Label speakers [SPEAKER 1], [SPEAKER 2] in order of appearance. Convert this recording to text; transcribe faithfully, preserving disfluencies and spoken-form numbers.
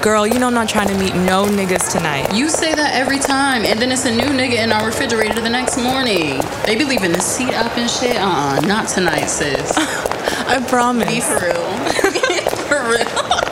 [SPEAKER 1] Girl, you know I'm not trying to meet no niggas tonight.
[SPEAKER 2] You say that every time, and then it's a new nigga in our refrigerator the next morning. They be leaving the seat up and shit. Uh-uh, not tonight, sis.
[SPEAKER 1] I promise.
[SPEAKER 2] Be for real. For real.